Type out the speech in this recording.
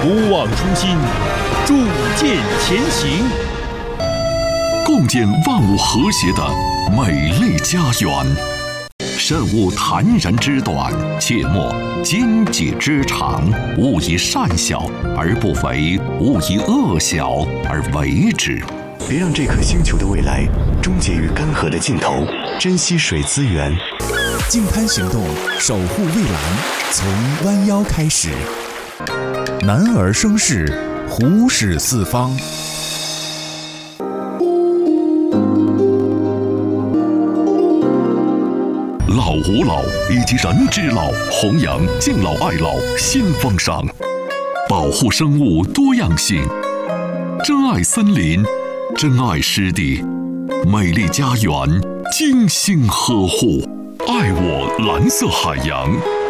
不忘初心，铸剑前行， 共建万物和谐的美丽家园。慎勿谄人之短，切莫奸计之长。勿以善小而不为，勿以恶小而为之。 别让这颗星球的未来终结于干涸的尽头，珍惜水资源。 净滩行动，守护蔚蓝，从弯腰开始。男儿生事，虎视四方。 老吾老以及人之老，弘扬敬老爱老新风尚，保护生物多样性，珍爱森林，珍爱湿地，美丽家园精心呵护，爱我蓝色海洋。